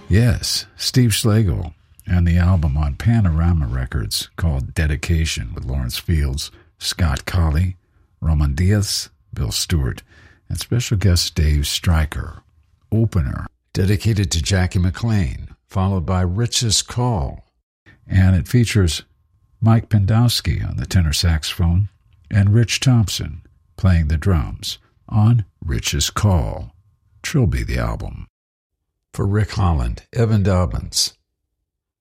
Yes, Steve Schlegel, and the album on Panorama Records called Dedication with Lawrence Fields, Scott Colley, Roman Diaz, Bill Stewart, and special guest Dave Stryker. Opener, dedicated to Jackie McLean, followed by Rich's Call. And it features Mike Pendowski on the tenor saxophone and Rich Thompson playing the drums on Rich's Call, Trilby the album. For Rick Holland, Evan Dobbins,